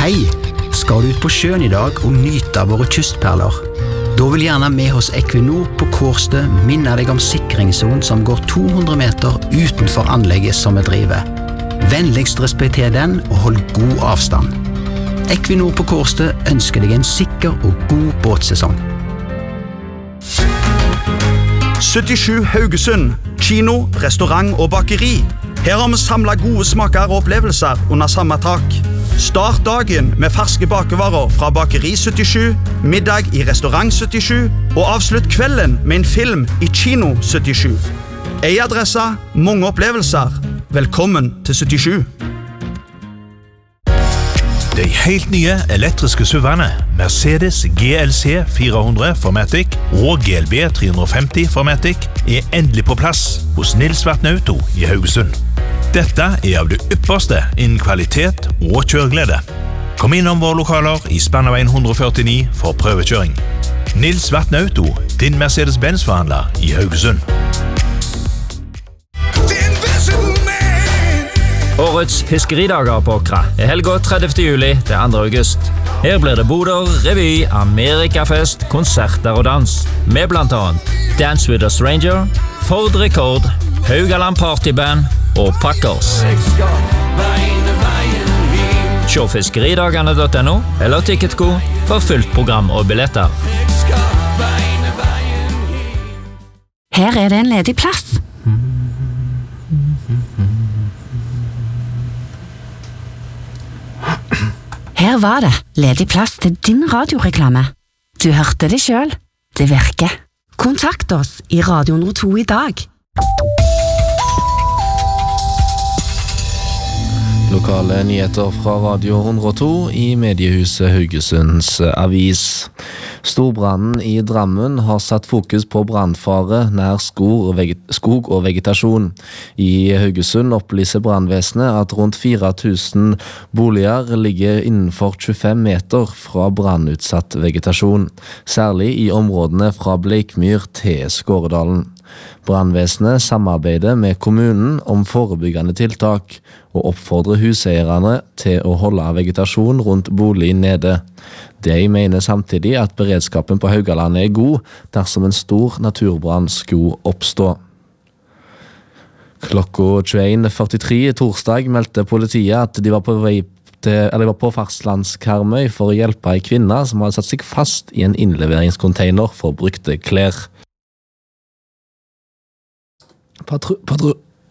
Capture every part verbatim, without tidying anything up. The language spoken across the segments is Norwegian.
Hei! Skal du ut på sjøen i dag og nyte av våre kystperler? Da vil gjerne vi hos Equinor på Kårstø minne deg om sikringszonen som går to hundre meter utenfor anlegget som vi driver. Vennligst respekter den og hold god avstand. Equinor på Kårstø ønsker deg en sikker og god båtsesong. syttisju Haugesund, kino, restaurant og bakeri. Her har vi samlet gode smaker og opplevelser under samme tak. Start dagen med ferske bakevarer fra Bakeri syttisju, middag i Restaurant syttisju og avslutt kvelden med en film i Kino syttisju. En adresse, mange opplevelser. Velkommen til syttisju. De helt nye elektriske SUV-ene Mercedes G L C fire hundre Formatic og G L B tre femti Formatic er endelig på plass hos Nils Vatne Auto i Haugesund. Dette er av det ypperste innen kvalitet og kjøreglede. Kom innom våre lokaler i Spannaveien one forty-nine for prøvekjøring. Nils Vatne Auto, din Mercedes-Benz-forhandler i Haugesund. Årets fiskeridager på Åkra er helga tredivte juli til andre august. Her blir det boder, revy, Amerikafest, konserter og dans. Med blant annet Dance with a Stranger, Ford Rekord, Haugaland Partyband og Packers. Se fiskeridagene punktum no eller Ticketco for fullt program og billetter. Her er det en ledig plass. Her var det ledig plass til din radioreklame. Du hørte det selv. Det virker. Kontakt oss i Radio one oh two i dag. Lokale nyheter fra Radio one oh two i mediehuset Haugesunds avis. Storbrannen i Drammen har satt fokus på brannfare nær skog og vegetasjon. I Haugesund opplyser brannvesenet at rundt fire tusen boliger ligger innenfor tjuefem meter fra brannutsatt vegetasjon, særlig i områdene fra Bleikmyr til Skåredalen. Brannvesenet samarbeider med kommunen om forebyggende tiltak og oppfordrer huseierne til å holde vegetasjon rundt boligen nede. De mener samtidig at beredskapen på Haugalandet er god dersom en stor naturbrann skulle oppstå. Klokka tjueen førtitre torsdag meldte politiet at de var på vei til, eller var på Fastlandskarmøy for å hjelpe en kvinne som hadde satt seg fast i en innleveringscontainer for brukte klær. Patru, patru.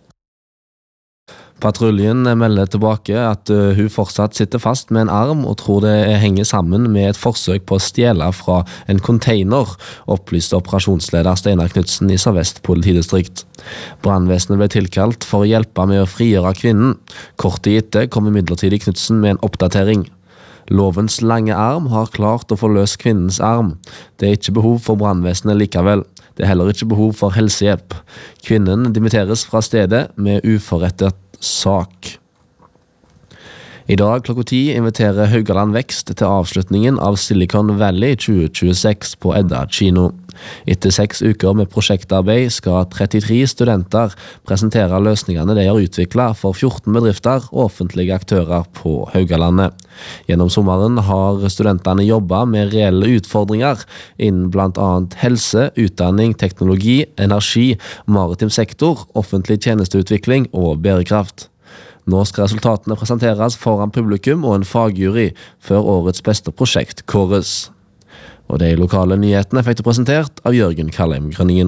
Patruljen melder tilbake at uh, hun fortsatt sitter fast med en arm og tror det henger sammen med et forsøk på å stjele fra en container, opplyste operasjonsleder Steinar Knudsen i Sør-Vest politidistrikt. Brannvesenet ble tilkalt for å hjelpe med å frigjøre kvinnen. Kort tid etter kom imidlertid Knudsen med en oppdatering. Lovens lange arm har klart å få løs kvinnens arm. Det er ikke behov for brannvesenet likevel. Det er heller ikke behov for helsehjelp. Kvinnen dimitteres fra stedet med uforrettet sak. I dag klokka ti inviterer Haugaland Vekst til avslutningen av Silicon Valley tjue tjueseks på Edda kino. Etter seks uker med prosjektarbeid skal trettitre studenter presentere løsningene de har utviklet for fjorten bedrifter og offentlige aktører på Haugalandet. Gjennom sommeren har studentene jobbet med reelle utfordringer innen blant annet helse, utdanning, teknologi, energi, maritim sektor, offentlig tjenesteutvikling og bærekraft. Nå skal resultatene presenteres foran publikum og en fagjury før årets beste prosjekt kåres. Og de lokale nyhetene fikk du presentert av Jørgen Kallheim Grønningen.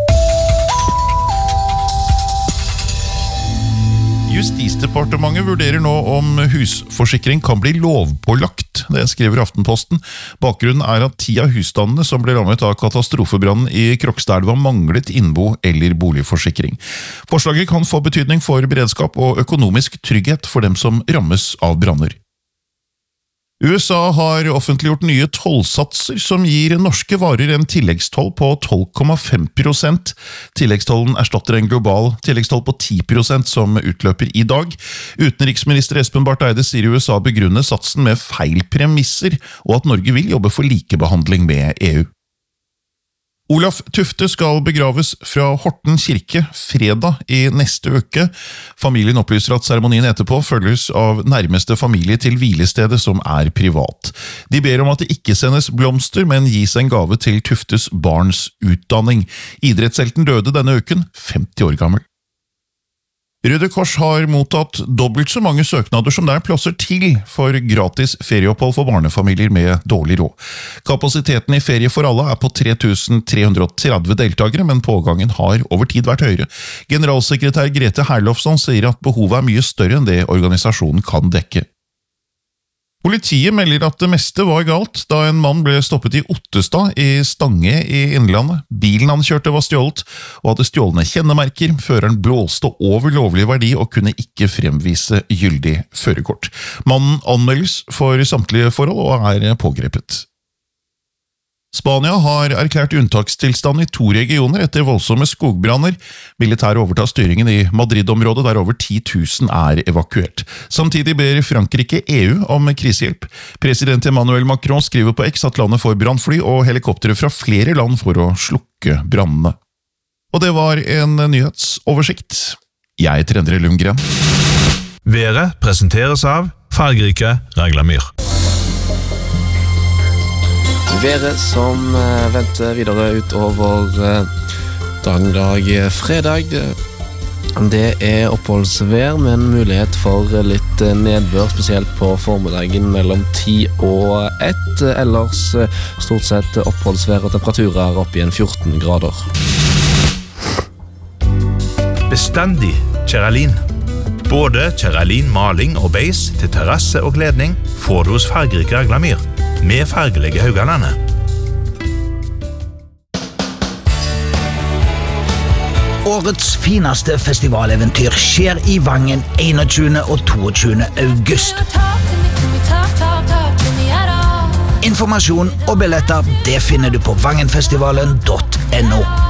Justisdepartementet vurderer nå om husforsikring kan bli lovpålagt. Det skriver Aftenposten. Bakgrunnen er at ti av husstandene som ble rammet av katastrofebrannen i Krokstadelva manglet innbo- eller boligforsikring. Forslaget kan få betydning for beredskap og økonomisk trygghet for dem som rammes av branner. U S A har offentliggjort nye tollsatser som gir norske varer en tilleggstoll på tolv komma fem prosent. Tilleggstollen erstatter en global tilleggstoll på ti prosent som utløper i dag. Utenriksminister Espen Barth Eide sier U S A begrunner satsen med feil premisser, og at Norge vil jobbe for likebehandling med E U. Olaf Tufte skal begraves fra Horten kirke fredag i neste uke. Familien opplyser at seremonien etterpå følges av nærmeste familie til hvilestedet som er privat. De ber om at det ikke sendes blomster, men gis en gave til Tuftes barns utdanning. Idrettshelten døde denne uken, femti år gammel. Røde Kors har mottatt dobbelt så mange søknader som det er plasser til for gratis ferieopphold for barnefamilier med dårlig råd. Kapasiteten i Ferie for alle er på tre tusen tre hundre og tretti deltakere, men pågangen har over tid vært høyere. Generalsekretær Grete Herlofsson sier at behovet er mye større enn det organisasjonen kan dekke. Politiet melder at det meste var galt da en mann ble stoppet i Ottestad i Stange i Innlandet. Bilen han kjørte var stjålet og hadde stjålne kjennemerker. Føreren blåste over lovlig verdi og kunne ikke fremvise gyldig førerkort. Mannen anmeldes for samtlige forhold og er pågrepet. Spania har erklært unntakstilstand i to regioner etter voldsomme skogbranner. Militæret overtar styringen i Madrid-området der over ti tusen er evakuert. Samtidig ber Frankrike E U om krisehjelp. President Emmanuel Macron skriver på X at landet får brannfly og helikoptere fra flere land for å slukke brannene. Og det var en nyhetsoversikt. Jeg heter Endre Lundgren. Været presenteres av fargerike Raglamyr. Været som venter videre utover dagen dag fredag. Det er oppholdsvær med en mulighet for litt nedbør, spesielt på formiddagen mellom ti og ett. Ellers stort sett oppholdsvær og temperaturer opp i en fjorten grader. Bestandig Kjeralin. Både Kjeralin maling og beis til terrasse og kledning får du hos fargerike Raglamyr med fargelige Haugalandet. Årets fineste festivaleventyr skjer i Vangen einogtjuende og toogtjuende august. Informasjon og billetter det finner du på vangenfestivalen punktum no.